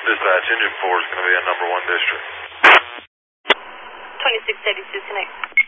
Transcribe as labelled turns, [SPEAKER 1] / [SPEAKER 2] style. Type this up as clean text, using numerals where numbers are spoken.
[SPEAKER 1] Dispatch, engine 4 is going to be in number 1 district.
[SPEAKER 2] 2682, connect.